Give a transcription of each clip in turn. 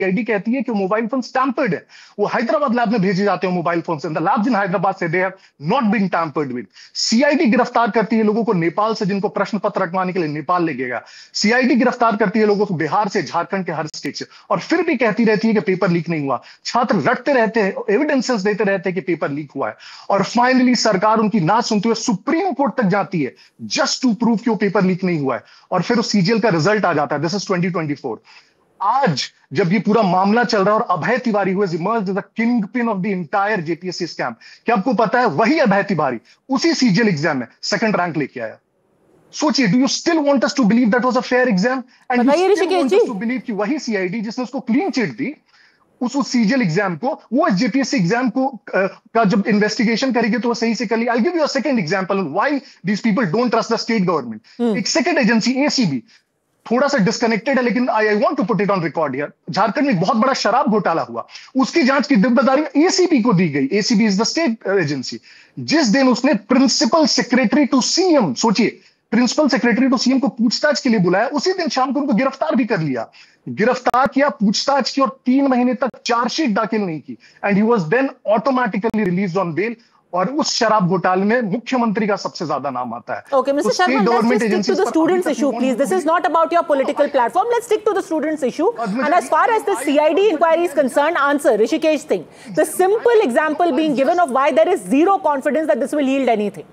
CID कहती है कि मोबाइल फोन टैंपर्ड है, वो हैदराबाद लैब में भेजे जाते हैं मोबाइल फोन से, द लैब्स इन हैदराबाद से they have not been tampered with. CID गिरफ्तार करती है लोगों को नेपाल से, जिनको प्रश्न पत्र रखवाने के लिए नेपाल ले गया। सीआईडी गिरफ्तार करती है लोगों को बिहार से, झारखंड के हर स्टेट से, और फिर भी कहती रहती है कि पेपर लीक नहीं हुआ। छात्र रटते रहते हैं, एविडेंसेस देते रहते हैं कि पेपर लीक हुआ है, और फाइनली सरकार उनकी ना सुनते हुए सुप्रीम कोर्ट तक जाती है जस्ट टू प्रूव कि वो पेपर लीक नहीं हुआ है, और फिर उस सीजीएल का रिजल्ट आ जाता है। This is 2024। आज जब ये पूरा मामला चल रहा है और अभय तिवारी हुए emerged as the king pin of the entire JPSC scam, क्या आपको पता है वही अभय तिवारी उसी सीजीएल एग्जाम में सेकंड रैंक लेके आया। सोचिए, do you still want us to believe that was a fair exam? And you still want us to believe कि वही सीआईडी जिसने उसको क्लीन चिट दी, उस सीजीएल एग्जाम को, वो जेपीएससी एग्जाम को का जब इन्वेस्टिगेशन करेगी तो वो सही से कर ली। I give you a second example on why these people don't trust the state government. एक सेकंड एजेंसी एसीबी थोड़ा सा डिस्कनेक्टेड है, लेकिन I want to put it on record here. Jharkhand में बहुत बड़ा शराब घोटाला हुआ, उसकी जांच की जिम्मेदारी एसीबी को दी गई। ACB is the state agency. जिस दिन उसने प्रिंसिपल सेक्रेटरी टू सीएम, सोचिए, प्रिंसिपल सेक्रेटरी टू सीएम को पूछताछ के लिए बुलाया, उसी दिन शाम को उनको गिरफ्तार भी कर लिया। गिरफ्तार किया, पूछताछ की, और 3 महीने तक चार्जशीट दाखिल नहीं की, and he was then automatically released on bell. और उस शराब घोटाले में मुख्यमंत्री का सबसे ज्यादा नाम आता है। Okay, Mr. Sharma, let's just stick to the students issue, please. This is not about your political platform. Let's stick to the students issue. And as far as the CID inquiry is concerned, answer Rishikesh Singh. The simple example being given of why there is zero confidence that this will yield anything.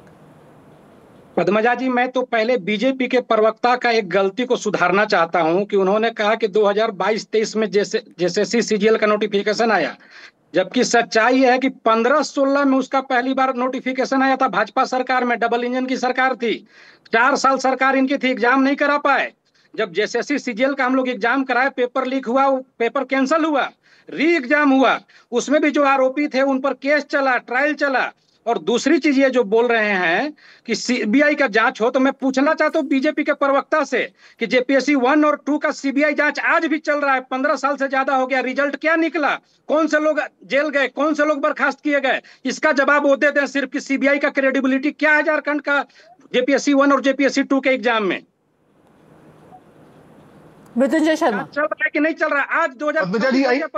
Padmaja जी, मैं तो पहले BJP के प्रवक्ता का एक गलती को सुधारना चाहता हूं कि उन्होंने कहा कि 2022-23 में जेएसएससी सीजीएल का नोटिफिकेशन आया, जबकि सच्चाई है कि 15-16 में उसका पहली बार नोटिफिकेशन आया था। भाजपा सरकार में डबल इंजन की सरकार थी, 4 साल सरकार इनकी थी, एग्जाम नहीं करा पाए। जब जेएसएससी सीजीएल का हम लोग एग्जाम कराए, पेपर लीक हुआ, वो पेपर कैंसिल हुआ, री एग्जाम हुआ, उसमें भी जो आरोपी थे उन पर केस चला, ट्रायल चला। और दूसरी चीज ये जो बोल रहे हैं कि सीबीआई का जांच हो, तो मैं पूछना चाहता हूँ बीजेपी के प्रवक्ता से कि जेपीएससी 1 और 2 का सीबीआई जांच आज भी चल रहा है, 15 साल से ज्यादा हो गया, रिजल्ट क्या निकला? कौन से लोग जेल गए, कौन से लोग बर्खास्त किए गए? इसका जवाब वो देते हैं सिर्फ कि सीबीआई का क्रेडिबिलिटी क्या है झारखंड का जेपीएससी 1 और जेपीएससी 2 के एग्जाम में। मृत्युंजय शर्मा, चल रहा है कि नहीं चल रहा है? आज 2000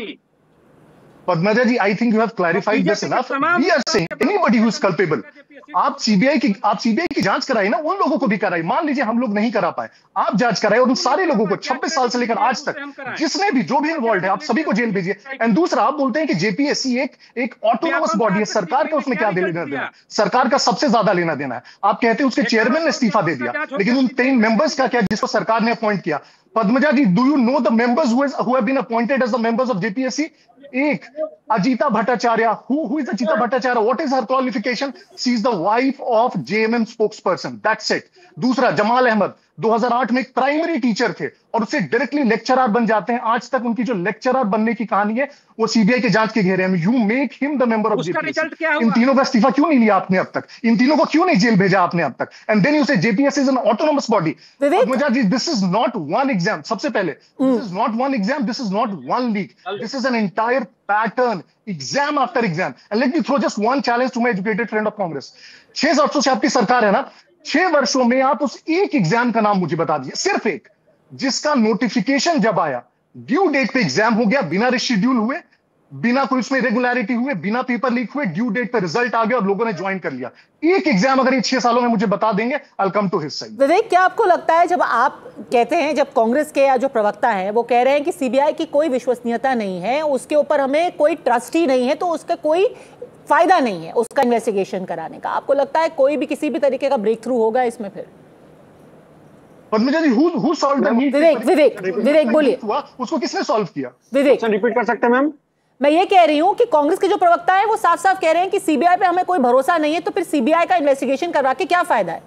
Padmaja ji, I think you have clarified this enough. We are saying anybody who is culpable. आप सीबीआई की जांच कराई ना, उन लोगों को भी कराई। मान लीजिए हम लोग नहीं करा पाए, आप जांच कराए, और उन सारे लोगों को 26 साल से लेकर आज तक जिसने भी जो भी इन्वॉल्व है, आप सभी को जेल भेजिए। एंड दूसरा, आप बोलते हैं कि जेपीएससी एक ऑटोनोमस बॉडी है, सरकार का उसमें क्या लेना देना? सरकार का सबसे ज्यादा लेना देना है। आप कहते हैं उसके चेयरमैन ने इस्तीफा दे दिया, लेकिन उन 3 मेंबर्स का क्या जिसको सरकार ने अपॉइंट किया? पद्मजा जी, do you know the members who have been appointed as the members of JPSC? एक, Ajita Bhattacharya. Who is Ajita Bhattacharya? What is her qualification? She is the wife of JMM spokesperson. That's it. दूसरा, जमाल अहमद 2008 में एक primary teacher थे और उससे directly lecturer बन जाते हैं। आज तक उनकी जो लेक्चरर बनने की कहानी है वो सीबीआई के जांच के घेरे में। You make him the member of JPSC. इन तीनों का इस्तीफा क्यों नहीं लिया आपने अब तक? इन तीनों को क्यों नहीं जेल भेजा आपने अब तक? एंड देन यू से JPSC is an autonomous body. मुझे जी, this is not one exam. सबसे पहले, this is not one exam, this is not one leak, this is an entire pattern, exam after exam. And let me throw just one challenge to my educated friend of Congress. 6 वर्षों से आपकी सरकार है ना, 6 वर्षों में आप उस एक एग्जाम का नाम मुझे बता दीजिए, सिर्फ एक, जिसका नोटिफिकेशन जब आया, ड्यू डेट पे एग्जाम हो गया, बिना रिशेड्यूल हुए, बिना कोई उसमें इरेगुलरिटी हुए, बिना पेपर लीक हुए, ड्यू डेट पे रिजल्ट आ गया और लोगों ने ज्वाइन कर लिया। एक एग्जाम अगर ये 6 सालों में मुझे बता देंगे, I will come to his side. विवेक, क्या आपको लगता है, जब आप कहते हैं, जब कांग्रेस के या जो प्रवक्ता हैं वो कह रहे हैं कि सीबीआई की कोई विश्वसनीयता नहीं है, उसके ऊपर हमें कोई ट्रस्ट ही नहीं है, तो उसका कोई फायदा नहीं है उसका इन्वेस्टिगेशन कराने का, आपको लगता है कोई भी किसी भी तरीके का ब्रेक थ्रू होगा इसमें? फिर पद्मजा जी, who solved the need? विवेक बोलिए, उसको किसने सॉल्व किया? विवेक रिपीट कर सकते हैं मैम? मैं ये कह रही हूं कि कांग्रेस के जो प्रवक्ता है वो साफ साफ कह रहे हैं कि सीबीआई पे हमें कोई भरोसा नहीं है, तो फिर सीबीआई का इन्वेस्टिगेशन करवा के क्या फायदा है?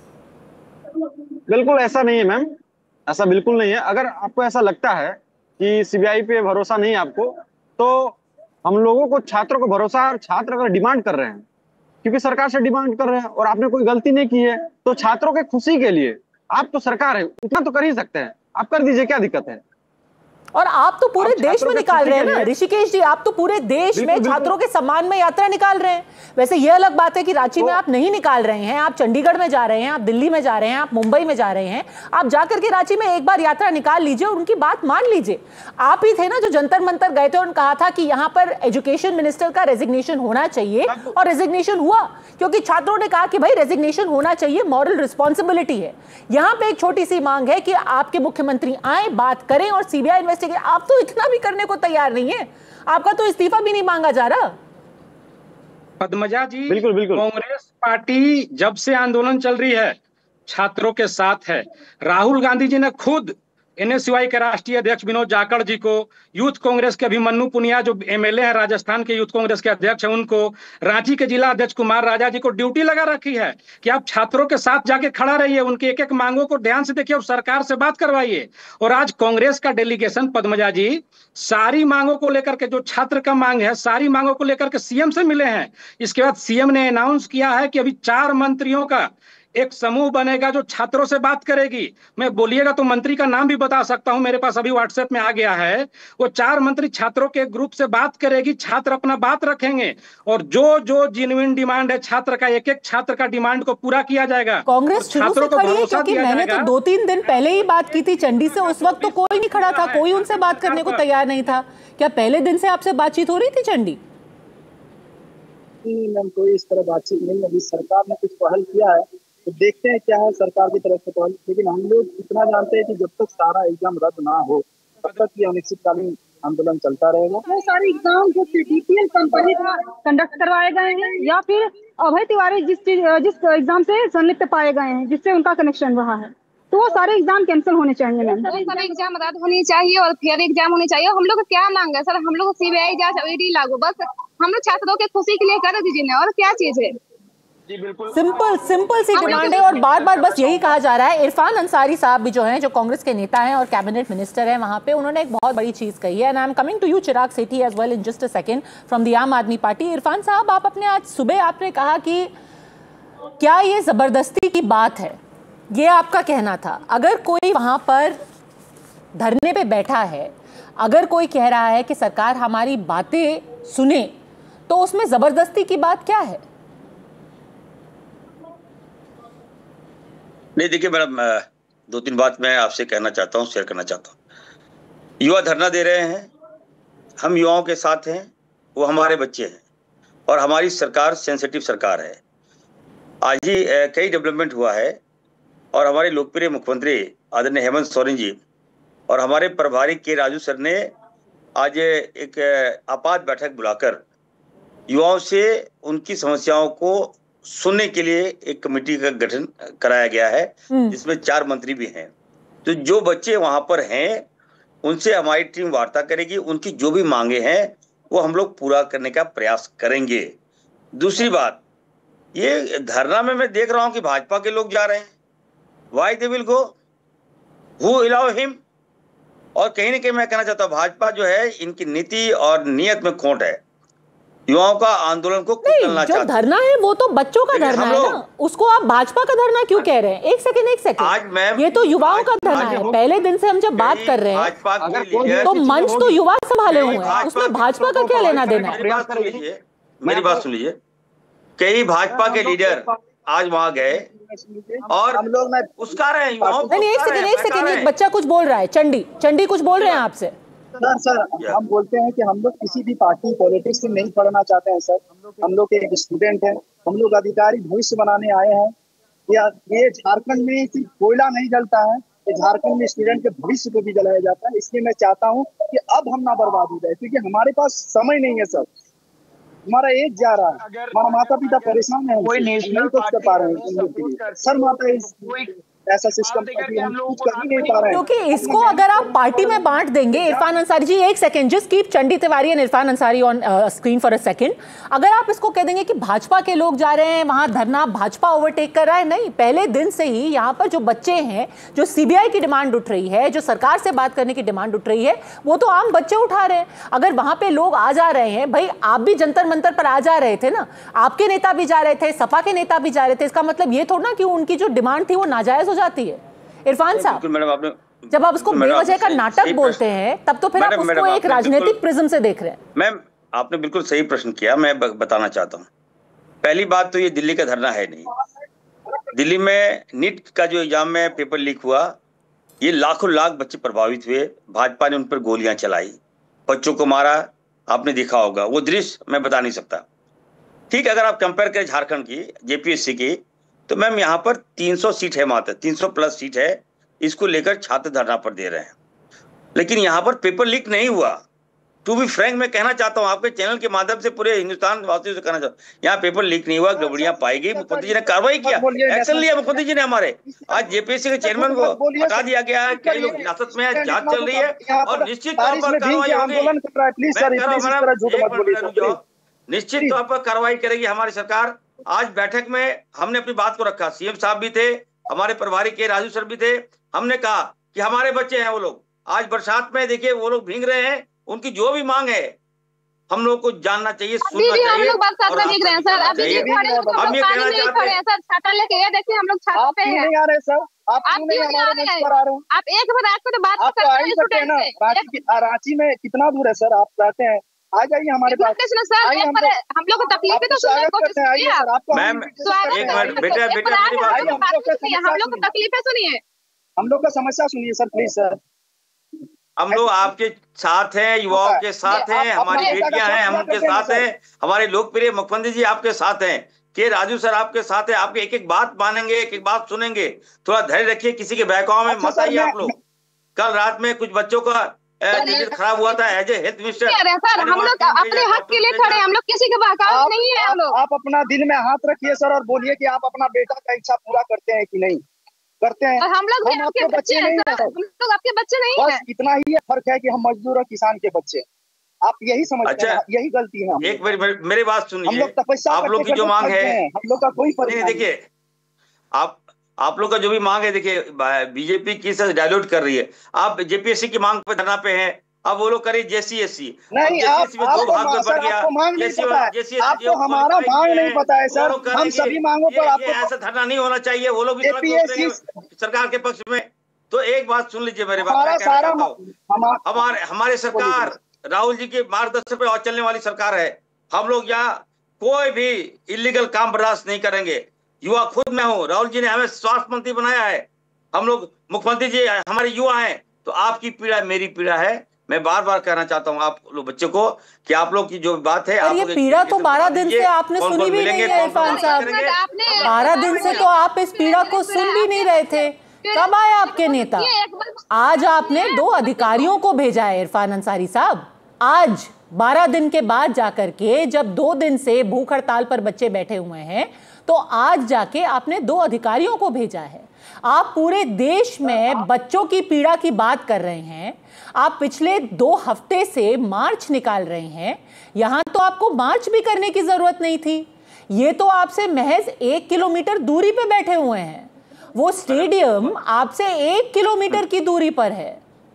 बिल्कुल ऐसा नहीं है मैम, ऐसा बिल्कुल नहीं है। अगर आपको ऐसा लगता है कि सीबीआई पे भरोसा नहीं है आपको, तो हम लोगों को, छात्रों को भरोसा है। और छात्र अगर डिमांड कर रहे हैं, क्योंकि सरकार से डिमांड कर रहे हैं और आपने कोई गलती नहीं की है, तो छात्रों के खुशी के लिए आप तो सरकार है, उतना तो कर ही सकते हैं, आप कर दीजिए, क्या दिक्कत है? और आप तो पूरे देश में निकाल रहे हैं ना ऋषिकेश जी, आप तो पूरे देश में छात्रों के सम्मान में यात्रा निकाल रहे हैं। वैसे ये अलग बात है कि रांची में आप नहीं निकाल रहे हैं, आप चंडीगढ़ में जा रहे हैं, आप दिल्ली में जा रहे हैं, आप मुंबई में जा रहे हैं। आप जाकर के रांची में एक बार यात्रा निकाल लीजिए और उनकी बात मान लीजिए। आप ही थे ना जो जंतर मंतर गए थे और कहा था कि यहाँ पर एजुकेशन मिनिस्टर का रेजिग्नेशन होना चाहिए, और रेजिग्नेशन हुआ क्योंकि छात्रों ने कहा कि भाई रेजिग्नेशन होना चाहिए, मॉरल रिस्पॉन्सिबिलिटी है। यहाँ पे एक छोटी सी मांग है कि आपके मुख्यमंत्री आए, बात करें और सीबीआई इन्वेस्टिगेट। आप तो इतना भी करने को तैयार नहीं है, आपका तो इस्तीफा भी नहीं मांगा जा रहा। पद्मजा जी, बिल्कुल बिल्कुल, कांग्रेस पार्टी जब से आंदोलन चल रही है छात्रों के साथ है। राहुल गांधी जी ने खुद एनएसयूआई के राष्ट्रीय अध्यक्ष विनोद जाखड़ जी को, यूथ कांग्रेस के अभिमन्यु पुनिया जो एमएलए हैं राजस्थान के यूथ कांग्रेस के अध्यक्ष हैं, उनको, रांची के जिला अध्यक्ष कुमार राजा जी को ड्यूटी लगा रखी है कि आप छात्रों के साथ जाके खड़ा रहिए, उनके एक एक मांगों को ध्यान से देखिए और सरकार से बात करवाइए। और आज कांग्रेस का डेलीगेशन पद्मजा जी सारी मांगों को लेकर के, जो छात्र का मांग है, सारी मांगों को लेकर के सीएम से मिले हैं। इसके बाद सीएम ने अनाउंस किया है कि अभी 4 मंत्रियों का एक समूह बनेगा जो छात्रों से बात करेगी। मैं बोलिएगा तो मंत्री का नाम भी बता सकता हूं, मेरे पास अभी व्हाट्सएप में आ गया है। वो 4 मंत्री छात्रों के ग्रुप से बात करेगी, छात्र अपना बात रखेंगे और जो जो जेन्युइन डिमांड है छात्र का, एक एक छात्र का डिमांड को पूरा किया जाएगा। कांग्रेस छात्रों को भरोसा दिया जाएगा। मैंने तो 2-3 दिन पहले ही बात की थी चंडी से, उस वक्त तो कोई नहीं खड़ा था, कोई उनसे बात करने को तैयार नहीं था। क्या पहले दिन से आपसे बातचीत हो रही थी चंडी? मैम कोई इस तरह बातचीत नहीं, अभी सरकार ने कुछ पहल किया है तो देखते हैं क्या है सरकार की तरफ से पहल। लेकिन हम लोग इतना जानते हैं कि जब तक सारा एग्जाम रद्द ना हो तब तक ये अनिश्चितकालीन आंदोलन चलता रहेगा। वो सारे एग्जाम जो सीटीपीएल कंपनी का कंडक्ट करवाए गए हैं या फिर अभय तिवारी जिस एग्जाम से संलिप्त पाए गए हैं, जिससे उनका कनेक्शन रहा है, तो वो सारे एग्जाम कैंसिल होने चाहिए मैम। सारे एग्जाम रद्द होनी चाहिए और फेयर एग्जाम होनी चाहिए। हम लोग क्या मांग है सर? हम लोग सीबीआई जांच ईडी लागू, बस हम लोग छात्रों के खुशी के लिए कर दीजिए ना, और क्या चीज है? सिंपल सी डिमांड है और बार बार बस यही कहा जा रहा है। इरफान अंसारी साहब भी जो हैं, जो कांग्रेस के नेता हैं और कैबिनेट मिनिस्टर हैं वहां पे, उन्होंने एक बहुत बड़ी चीज कही है। And I am coming to you Chirag Sethi as well in just a second from the आम आदमी पार्टी। इरफान साहब, आप अपने आज सुबह आपने कहा कि क्या ये जबरदस्ती की बात है, ये आपका कहना था। अगर कोई वहां पर धरने पे बैठा है, अगर कोई कह रहा है कि सरकार हमारी बातें सुने, तो उसमें जबरदस्ती की बात क्या है? नहीं, देखिए मैडम, 2-3 बात मैं आपसे कहना चाहता हूँ, शेयर करना चाहता हूँ। युवा धरना दे रहे हैं, हम युवाओं के साथ हैं, वो हमारे बच्चे हैं और हमारी सरकार सेंसिटिव सरकार है। आज ही कई डेवलपमेंट हुआ है और हमारे लोकप्रिय मुख्यमंत्री आदरणीय हेमंत सोरेन जी और हमारे प्रभारी के राजू सर ने आज एक आपात बैठक बुलाकर युवाओं से उनकी समस्याओं को सुनने के लिए एक कमेटी का गठन कराया गया है, जिसमें 4 मंत्री भी हैं। तो जो बच्चे वहां पर हैं उनसे हमारी टीम वार्ता करेगी, उनकी जो भी मांगे हैं वो हम लोग पूरा करने का प्रयास करेंगे। दूसरी बात, ये धरना में मैं देख रहा हूं कि भाजपा के लोग जा रहे हैं। Why they will go, who allow him? और कहीं ना कहीं मैं कहना चाहता हूँ भाजपा जो है, इनकी नीति और नियत में खोट है। युवाओं का आंदोलन को कुचलना जो धरना है वो तो बच्चों का धरना है ना, उसको आप भाजपा का धरना क्यों कह रहे हैं? एक सेकंड, आज मैम, ये तो युवाओं का धरना है। पहले दिन से हम जब बात कर रहे हैं तो मंच तो युवा संभाले हुए हैं, उसमें भाजपा का क्या लेना देना है? मेरी बात सुन लीजिए। कई भाजपा के लीडर आज वहां गए और हम लोग उसका रहे हैं। नहीं, एक सेकंड, एक बच्चा कुछ बोल रहा है। चंडी कुछ बोल रहे हैं आपसे। सर हम बोलते हैं कि हम लोग किसी भी पार्टी पॉलिटिक्स में नहीं पढ़ना चाहते हैं सर। हम लोग एक स्टूडेंट हैं, हम लोग अधिकारी भविष्य बनाने आए हैं। ये झारखंड में सिर्फ कोयला नहीं जलता है, ये झारखंड में स्टूडेंट के भविष्य को भी जलाया जाता है। इसलिए मैं चाहता हूँ कि अब हम ना बर्बाद हो जाए, क्योंकि हमारे पास समय नहीं है सर। हमारा एज जा रहा है, हमारा माता पिता परेशान है, नहीं कुछ कर पा रहे हैं सर। माता ऐसा सिस्टम कुछ कर ही नहीं पा रहे हैं, क्योंकि इसको अगर आप पार्टी में बांट देंगे। इरफान अंसारी जी, एक second, just keep Chandi Tiwari and Irfan Ansari on screen for a second. अगर आप इसको कह देंगे कि भाजपा के लोग जा रहे हैं वहां धरना, भाजपा ओवरटेक कर रहा है, नहीं, पहले दिन से ही यहाँ पर जो बच्चे हैं, जो सीबीआई की डिमांड उठ रही है, जो सरकार से बात करने की डिमांड उठ रही है, वो तो आम बच्चे उठा रहे हैं। अगर वहां पे लोग आ जा रहे हैं, भाई आप भी जंतर मंतर पर आ जा रहे थे ना, आपके नेता भी जा रहे थे, सपा के नेता भी जा रहे थे, इसका मतलब ये थोड़ा ना कि उनकी जो डिमांड थी वो नाजायज हो जाती है। इरफान साहब, मैडम, जब आप उसको बेवजह का नाटक बोलते हैं तब तो फिर आप उसको एक राजनीतिक प्रिज्म से देख रहे हैं। मैम आपने बिल्कुल सही प्रश्न किया, मैं बताना चाहता हूँ। पहली बात तो ये दिल्ली का धरना है नहीं। दिल्ली में नीट का जो एग्जाम में पेपर लीक हुआ, ये लाखों लाख बच्चे प्रभावित हुए, भाजपा ने उन पर गोलियां चलाई, बच्चों को मारा, आपने देखा होगा वो दृश्य, मैं बता नहीं सकता। ठीक, अगर आप कंपेयर करें झारखंड की जेपीएससी की, तो मैम यहाँ पर 300 सीट है, मात्र 300 प्लस सीट है, इसको लेकर छात्र धरना पर दे रहे हैं। लेकिन यहाँ पर पेपर लीक नहीं हुआ। टू बी फ्रैंक मैं कहना चाहता हूँ आपके चैनल के माध्यम से पूरे हिंदुस्तान वासियों से कहना चाहता हूँ, यहाँ पेपर लीक नहीं हुआ, गड़बड़ियां पाई गई, मुख्यमंत्री जी ने कार्रवाई किया, एक्शन लिया मुख्यमंत्री जी ने। हमारे आज जेपीएससी के चेयरमैन को हटा दिया गया है, कई लोग हिरासत में है, जांच चल रही है और निश्चित तौर पर कार्रवाई होगी। निश्चित तौर पर कार्रवाई करेगी हमारी सरकार। आज बैठक में हमने अपनी बात को रखा, सीएम साहब भी थे, हमारे प्रभारी के राजू सर भी थे। हमने कहा कि हमारे बच्चे हैं वो लोग, आज बरसात में देखिए वो लोग भीग रहे हैं, उनकी जो भी मांग है हम लोग को जानना चाहिए, सुनना चाहिए। हम लोग बरसात में भीग रहे हैं सर, अभी भी खड़े हैं, हम ये कहना चाहते हैं सर, छाता लेके ये देखिए हम लोग छत पे हैं। नहीं आ रहे सर, आप क्यों नहीं हमारे मंच पर आ रहे हैं? आप एक बार आपको तो बात आप तो आ ही सकते हैं ना। रांची में कितना दूर है सर, आप रहते हैं, आ जाइए हमारे पास। हम लोग को तकलीफें तो सुनने को मैम, एक मिनट बेटा बेटा मेरी बात सुनिए, हम लोग को तकलीफें सुनिए, हम लोग का समस्या सुनिए सर, प्लीज सर। हम लोग आपके साथ हैं, युवाओं के साथ हैं, हमारी बेटियां हैं, हम उनके साथ हैं, हमारे लोकप्रिय मुख्यमंत्री जी आपके साथ हैं, के राजू सर आपके साथ हैं, आपके एक एक बात मानेंगे, एक एक बात सुनेंगे। थोड़ा धैर्य रखिए, किसी के बहकाव में मत आइए आप लोग। कल रात में कुछ बच्चों का तबीयत खराब हुआ था, एज ए हेल्थ मिनिस्टर हम लोग अपने हक के लिए खड़े, हम लोग किसी के बहकाव नहीं है। हम लोग, आप अपना दिल में हाथ रखिए सर और बोलिए कि आप अपना बेटा का इच्छा पूरा करते हैं कि नहीं करते हैं। हम लोग आपके बच्चे नहीं है, हम लोग आपके बच्चे नहीं है। बस इतना ही फर्क है कि हम मजदूर और किसान के बच्चे, आप यही समझते हैं, यही गलती है। एक बार मेरी बात सुनिए, हम लोग तपस्या, आप लोग की जो मांग है, हम लोग का कोई फर्क नहीं। देखिए आप लोग का जो भी मांग है, देखिए बीजेपी किस डायल्यूट कर रही है। आप जेपीएससी की मांग पे धरना पे हैं, अब वो लोग करे जेसीएससी, नहीं दो भाग में बढ़ गया। आपको हमारा मांग नहीं पता है सर, हम सभी मांगों पर आपको ऐसा धरना नहीं होना चाहिए, वो लोग भी सरकार के पक्ष में। तो एक बात सुन लीजिए मेरे बात, हमारे सरकार राहुल जी के मार्गदर्शन पे और चलने वाली सरकार है। हम लोग यहाँ कोई भी इलीगल काम बर्दाश्त नहीं करेंगे। युवा खुद मैं हूँ, राहुल जी ने हमें स्वास्थ्य मंत्री बनाया है, हम लोग मुख्यमंत्री जी हमारे युवा हैं। तो आपकी पीड़ा मेरी पीड़ा है। मैं बार बार कहना चाहता हूँ आप लोग बच्चों को कि आप लोग की जो बात है, ये पीड़ा तो 12 दिन से आपने सुनी भी नहीं है इरफान साहब। 12 दिन से तो आप इस पीड़ा को सुन भी नहीं रहे थे। कब आए आपके नेता? आज आपने 2 अधिकारियों को भेजा है इरफान अंसारी साहब। आज 12 दिन के बाद जाकर के, जब 2 दिन से भूख हड़ताल पर बच्चे बैठे हुए हैं, तो आज जाके आपने 2 अधिकारियों को भेजा है। आप पूरे देश में बच्चों की पीड़ा की बात कर रहे हैं। आप पिछले 2 हफ्ते से मार्च निकाल रहे हैं। यहां तो आपको मार्च भी करने की जरूरत नहीं थी। ये तो आपसे महज 1 किलोमीटर दूरी पे बैठे हुए हैं। वो स्टेडियम आपसे 1 किलोमीटर की दूरी पर है।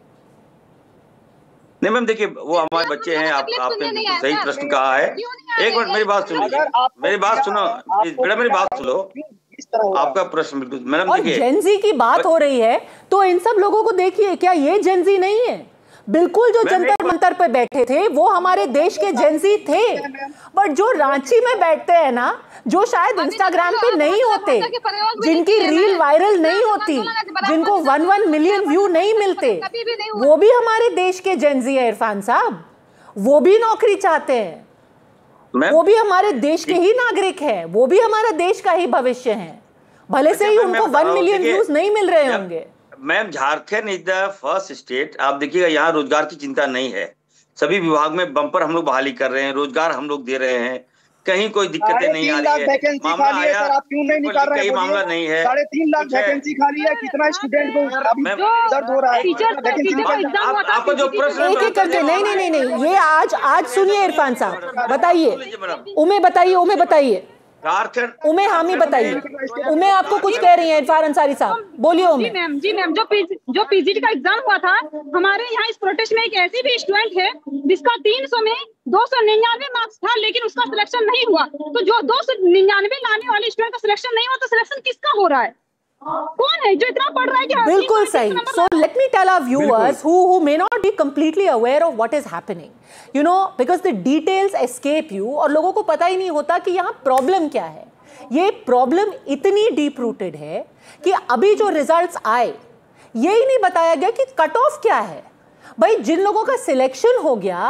नहीं मैम, देखिए वो हमारे बच्चे हैं। आपने बिल्कुल सही प्रश्न कहा है। एक मिनट मेरी बात सुन लीजिए, मेरी बात सुनो बेटा, मेरी बात सुनो। आपका प्रश्न बिल्कुल मैडम, देखिए जेनजी की बात हो रही है तो इन सब लोगों को देखिए, क्या ये जेनजी नहीं है? बिल्कुल, जो जंतर मंतर पे बैठे थे वो हमारे देश के जेनजी थे। बट जो रांची में बैठते हैं ना, जो शायद इंस्टाग्राम पे नहीं होते, जिनकी रील वायरल नहीं होती, जिनको 1 मिलियन व्यू नहीं मिलते, वो भी हमारे देश के जेनजी है इरफान साहब। वो भी नौकरी चाहते हैं, वो भी हमारे देश के ही नागरिक हैं, वो भी हमारा देश का ही भविष्य है। भले से ही उनको 1 मिलियन व्यूज नहीं मिल रहे होंगे। Ma'am, Jharkhand is the first state. आप देखिएगा, यहाँ रोजगार की चिंता नहीं है। सभी विभाग में बम्पर हम लोग बहाली कर रहे हैं, रोजगार हम लोग दे रहे हैं, कहीं कोई दिक्कतें नहीं आ रही है। मामला आया, आप क्यों नहीं निकाल रहे हैं? मामला नहीं है। 3.5 लाख वैकेंसी खाली है। कितना स्टूडेंट को दर्द हो रहा है? आपको जो प्रश्न एक करके नहीं, ये आज सुनिए इरफान साहब, बताइए उमे, बताइए उमे, हामी बताइए। उमे आपको कुछ कह रही है इरफान अंसारी साहब, बोलिए उमे। जी मैम, जो पीजीटी का एग्जाम हुआ था, हमारे यहाँ इस प्रोटेस्ट में एक ऐसी भी स्टूडेंट है जिसका 300 में 299 मार्क्स था, लेकिन उसका सिलेक्शन नहीं हुआ। तो जो 299 लाने वाले स्टूडेंट का सिलेक्शन नहीं हुआ, तो सिलेक्शन किसका हो रहा है? कौन है जो इतना पढ़ रहा है कि बिल्कुल सही. So let me tell our viewers who may not be completely aware of what is happening, you know, because the details escape you और लोगों को पता ही नहीं होता कि यहाँ प्रॉब्लम क्या है. ये प्रॉब्लम इतनी डीप रूटेड है कि अभी जो रिजल्ट्स आए ये ही नहीं बताया गया कि कट ऑफ क्या है. भाई जिन लोगों का सिलेक्शन हो गया